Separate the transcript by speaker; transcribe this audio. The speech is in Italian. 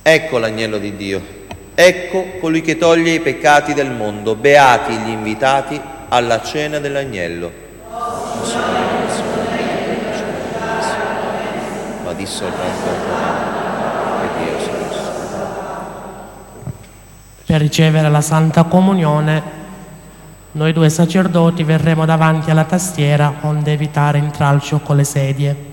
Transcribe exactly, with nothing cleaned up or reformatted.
Speaker 1: Ecco l'agnello di Dio, ecco colui che toglie i peccati del mondo. Beati gli invitati alla cena dell'agnello. Ma di soltanto che Dio sia.
Speaker 2: Per ricevere la Santa Comunione, noi due sacerdoti verremo davanti alla tastiera onde evitare intralcio con le sedie.